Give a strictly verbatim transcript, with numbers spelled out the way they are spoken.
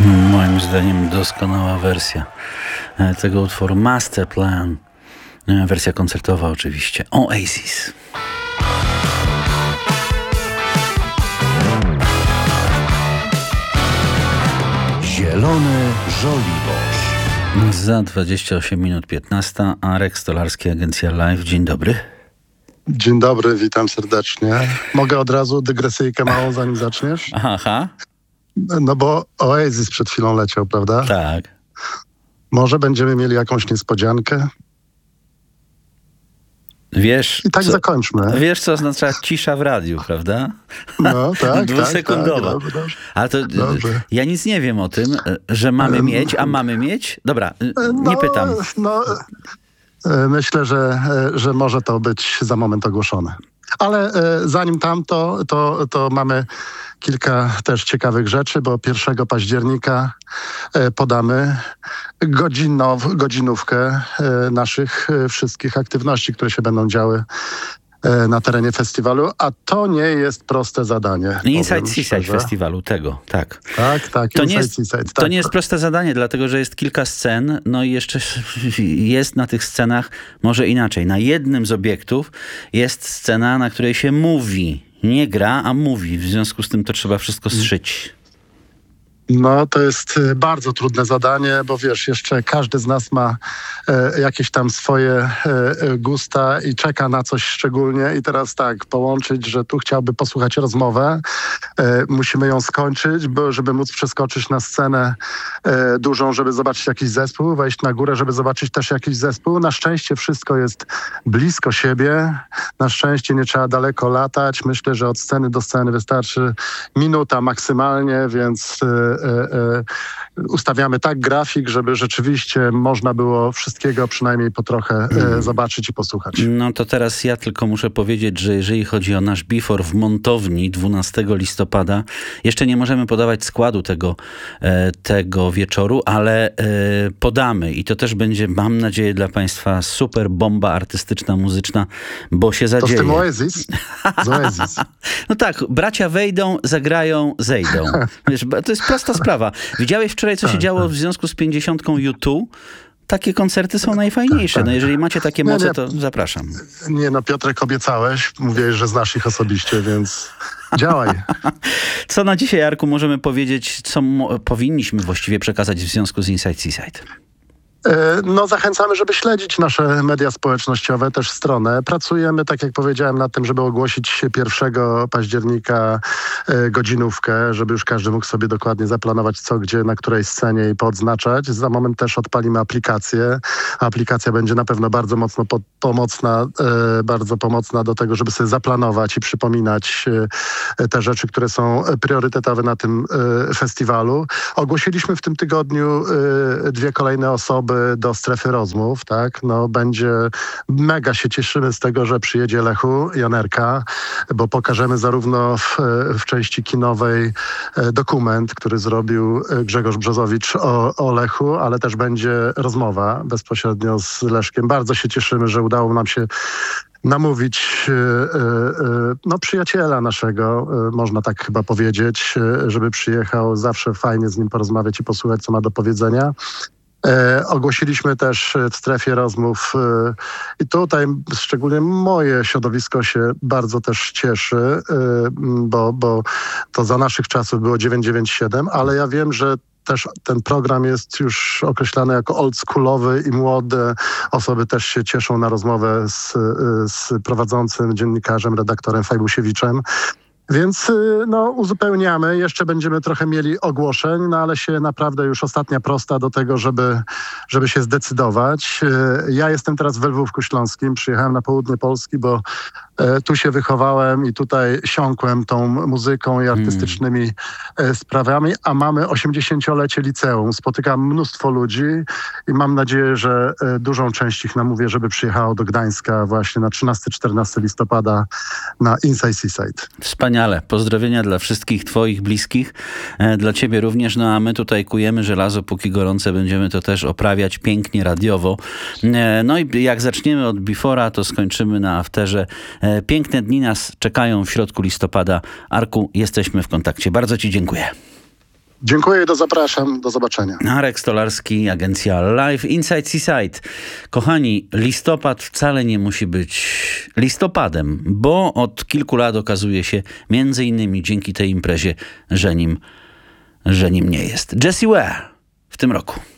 Moim zdaniem doskonała wersja tego utworu Master Plan. Wersja koncertowa oczywiście. Oasis. Zielony żoliborz. Za dwadzieścia osiem minut piętnaście. Arek Stolarski, Agencja Live. Dzień dobry. Dzień dobry, witam serdecznie. Mogę od razu dygresyjkę małą, zanim zaczniesz? Aha. No bo Oasis przed chwilą leciał, prawda? Tak. Może będziemy mieli jakąś niespodziankę? Wiesz, I tak co, zakończmy. Wiesz, co oznacza cisza w radiu, prawda? No, tak, Dwusekundowa. tak, tak. Dobrze, dobrze. Ale to Dobrze. ja nic nie wiem o tym, że mamy mieć, a mamy mieć? Dobra, nie no, pytam. No, myślę, że, że może to być za moment ogłoszone. Ale zanim tamto, to, to mamy kilka też ciekawych rzeczy, bo pierwszego października podamy godzinow, godzinówkę naszych wszystkich aktywności, które się będą działy na terenie festiwalu, a to nie jest proste zadanie. Inside Seaside Festiwalu, tego, tak. Tak, tak, to Inside nie jest, Seaside. To tak. nie jest proste zadanie, dlatego że jest kilka scen, no i jeszcze jest na tych scenach, może inaczej, na jednym z obiektów jest scena, na której się mówi. Nie gra, a mówi. W związku z tym to trzeba wszystko zszyć. No, to jest bardzo trudne zadanie, bo wiesz, jeszcze każdy z nas ma e, jakieś tam swoje e, gusta i czeka na coś szczególnie. I teraz tak, połączyć, że tu chciałby posłuchać rozmowę, e, musimy ją skończyć, bo, żeby móc przeskoczyć na scenę e, dużą, żeby zobaczyć jakiś zespół, wejść na górę, żeby zobaczyć też jakiś zespół. Na szczęście wszystko jest blisko siebie. Na szczęście nie trzeba daleko latać. Myślę, że od sceny do sceny wystarczy minuta maksymalnie, więc e, ustawiamy tak grafik, żeby rzeczywiście można było wszystkiego przynajmniej po trochę e, zobaczyć i posłuchać. No to teraz ja tylko muszę powiedzieć, że jeżeli chodzi o nasz before w Montowni dwunastego listopada, jeszcze nie możemy podawać składu tego, e, tego wieczoru, ale e, podamy i to też będzie, mam nadzieję, dla Państwa super bomba artystyczna, muzyczna, bo się zadzieje. To z tym Oasis? Z Oasis. No tak, bracia wejdą, zagrają, zejdą. Wiesz, to jest prosta sprawa. Widziałeś wczoraj, co się działo w związku z pięćdziesiątką U dwa? Takie koncerty są najfajniejsze. No jeżeli macie takie moce, to zapraszam. Nie no, Piotrek, obiecałeś. Mówiłeś, że znasz ich osobiście, więc działaj. Co na dzisiaj, Jarku, możemy powiedzieć, co mo- powinniśmy właściwie przekazać w związku z Inside Seaside? No zachęcamy, żeby śledzić nasze media społecznościowe, też stronę. Pracujemy, tak jak powiedziałem, nad tym, żeby ogłosić pierwszego października godzinówkę, żeby już każdy mógł sobie dokładnie zaplanować co, gdzie, na której scenie i poodznaczać. Za moment też odpalimy aplikację. Aplikacja będzie na pewno bardzo mocno po- pomocna, e, bardzo pomocna do tego, żeby sobie zaplanować i przypominać e, te rzeczy, które są priorytetowe na tym e, festiwalu. Ogłosiliśmy w tym tygodniu e, dwie kolejne osoby do strefy rozmów, tak? No będzie, mega się cieszymy z tego, że przyjedzie Lechu Janerka, bo pokażemy zarówno w, w części kinowej dokument, który zrobił Grzegorz Brzozowicz o, o Lechu, ale też będzie rozmowa bezpośrednio z Leszkiem. Bardzo się cieszymy, że udało nam się namówić no, przyjaciela naszego, można tak chyba powiedzieć, żeby przyjechał. Zawsze fajnie z nim porozmawiać i posłuchać, co ma do powiedzenia. E, ogłosiliśmy też w strefie rozmów e, i tutaj szczególnie moje środowisko się bardzo też cieszy, e, bo, bo to za naszych czasów było dziewięćset dziewięćdziesiąt siedem, ale ja wiem, że też ten program jest już określany jako oldschoolowy i młode osoby też się cieszą na rozmowę z, z prowadzącym dziennikarzem, redaktorem Fajbusiewiczem. Więc no, uzupełniamy. Jeszcze będziemy trochę mieli ogłoszeń, no ale się naprawdę już ostatnia prosta do tego, żeby, żeby się zdecydować. Ja jestem teraz w Lwówku Śląskim. Przyjechałem na południe Polski, bo e, tu się wychowałem i tutaj siąkłem tą muzyką i artystycznymi e, sprawami, a mamy osiemdziesięciolecie liceum. Spotykam mnóstwo ludzi i mam nadzieję, że e, dużą część ich namówię, żeby przyjechało do Gdańska właśnie na trzynastego czternastego listopada na Inside Seaside. Wspaniale. Pozdrowienia dla wszystkich twoich bliskich, e, dla ciebie również, no a my tutaj kujemy żelazo, póki gorące, będziemy to też oprawiać pięknie radiowo. E, no i jak zaczniemy od Befora, to skończymy na afterze. E, piękne dni nas czekają w środku listopada. Arku, jesteśmy w kontakcie. Bardzo ci dziękuję. Dziękuję i do zapraszam. Do zobaczenia. Arek Stolarski, agencja Live Inside Seaside. Kochani, listopad wcale nie musi być listopadem, bo od kilku lat okazuje się, między innymi dzięki tej imprezie, że nim, że nim nie jest. Jessie Ware w tym roku.